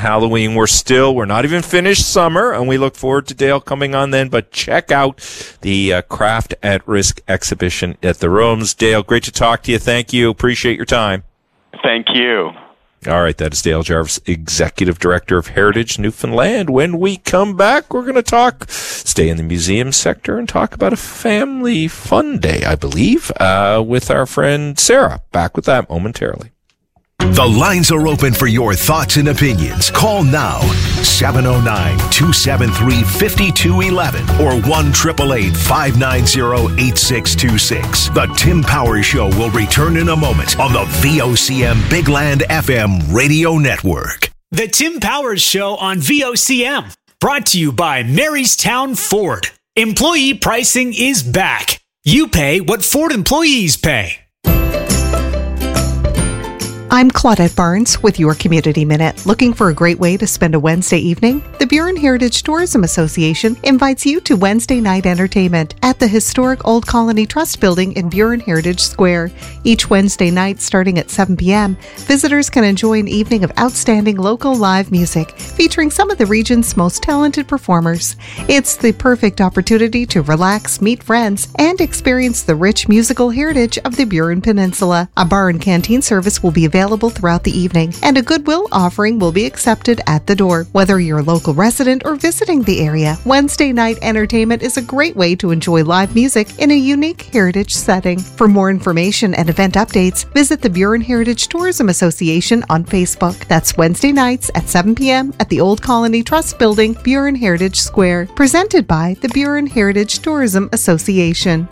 Halloween. We're not even finished summer, and we look forward to Dale coming on then. But check out the Craft at Risk exhibition at the Rooms. Dale, great to talk to you. Thank you. Appreciate your time. Thank you. All right, that is Dale Jarvis, Executive Director of Heritage Newfoundland. When we come back, we're going to stay in the museum sector and talk about a family fun day, I believe, with our friend Sarah. Back with that momentarily. The lines are open for your thoughts and opinions. Call now, 709-273-5211 or 1-888-590-8626. The Tim Powers Show will return in a moment on the VOCM Big Land FM radio network. The Tim Powers Show on VOCM, brought to you by Marystown Ford. Employee pricing is back. You pay what Ford employees pay. I'm Claudette Barnes with your Community Minute. Looking for a great way to spend a Wednesday evening? The Burin Heritage Tourism Association invites you to Wednesday night entertainment at the historic Old Colony Trust Building in Burin Heritage Square. Each Wednesday night starting at 7 p.m., visitors can enjoy an evening of outstanding local live music featuring some of the region's most talented performers. It's the perfect opportunity to relax, meet friends, and experience the rich musical heritage of the Burin Peninsula. A bar and canteen service will be available throughout the evening, and a goodwill offering will be accepted at the door. Whether you're a local resident or visiting the area, Wednesday night entertainment is a great way to enjoy live music in a unique heritage setting. For more information and event updates, visit the Burin Heritage Tourism Association on Facebook. That's Wednesday nights at 7 p.m. at the Old Colony Trust Building, Burin Heritage Square. Presented by the Burin Heritage Tourism Association.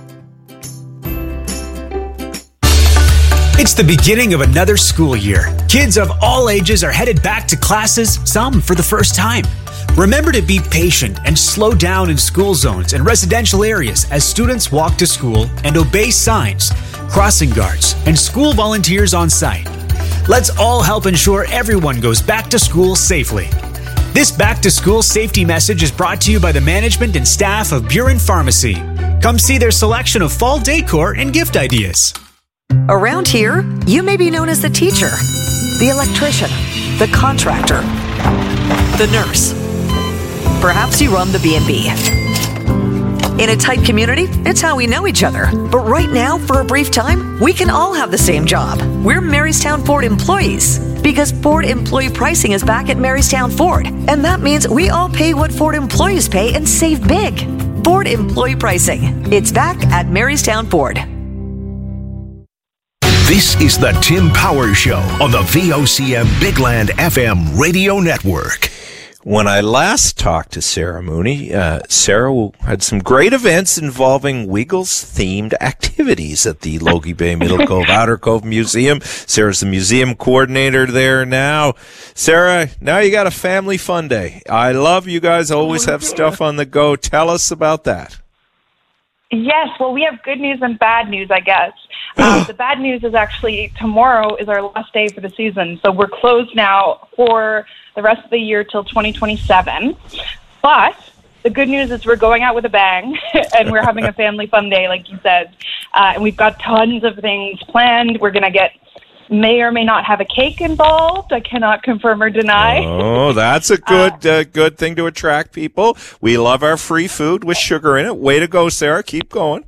It's the beginning of another school year. Kids of all ages are headed back to classes, some for the first time. Remember to be patient and slow down in school zones and residential areas as students walk to school and obey signs, crossing guards, and school volunteers on site. Let's all help ensure everyone goes back to school safely. This back-to-school safety message is brought to you by the management and staff of Burin Pharmacy. Come see their selection of fall decor and gift ideas. Around here, you may be known as the teacher, the electrician, the contractor, the nurse. Perhaps you run the B&B. In a tight community, it's how we know each other. But right now, for a brief time, we can all have the same job. We're Marystown Ford employees. Because Ford employee pricing is back at Marystown Ford. And that means we all pay what Ford employees pay and save big. Ford employee pricing. It's back at Marystown Ford. This is the Tim Powers Show on the VOCM Big Land FM radio network. When I last talked to Sarah Mooney, Sarah had some great events involving Wiggles-themed activities at the Logie Bay Middle Cove Outer Cove Museum. Sarah's the museum coordinator there now. Sarah, now you got a family fun day. I love you guys always have stuff on the go. Tell us about that. Yes, well, we have good news and bad news, I guess. The bad news is actually tomorrow is our last day for the season, so we're closed now for the rest of the year till 2027. But the good news is we're going out with a bang, and we're having a family fun day, like you said. And we've got tons of things planned. We're going to may or may not have a cake involved. I cannot confirm or deny. Oh, that's a good thing to attract people. We love our free food with sugar in it. Way to go, Sarah. Keep going.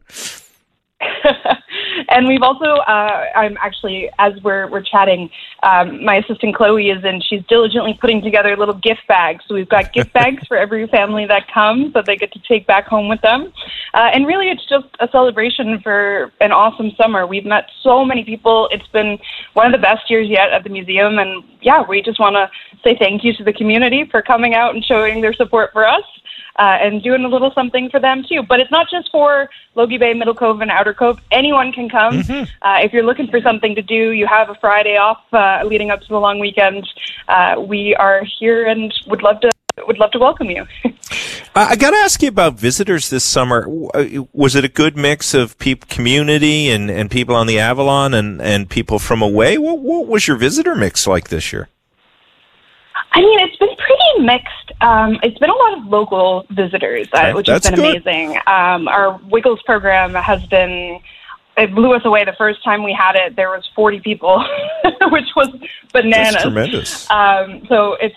And we've also, I'm actually, as we're chatting, my assistant Chloe is in. She's diligently putting together little gift bags. So we've got gift bags for every family that comes that they get to take back home with them. And really, it's just a celebration for an awesome summer. We've met so many people. It's been one of the best years yet at the museum. And yeah, we just want to say thank you to the community for coming out and showing their support for us. And doing a little something for them, too. But it's not just for Logie Bay, Middle Cove, and Outer Cove. Anyone can come. Mm-hmm. If you're looking for something to do, you have a Friday off leading up to the long weekend. We are here and would love to welcome you. I got to ask you about visitors this summer. Was it a good mix of community and people on the Avalon and people from away? What was your visitor mix like this year? I mean, it's been pretty mixed. It's been a lot of local visitors, which has been amazing. Our Wiggles program it blew us away. The first time we had it, there was 40 people, which was bananas. That's tremendous. So it's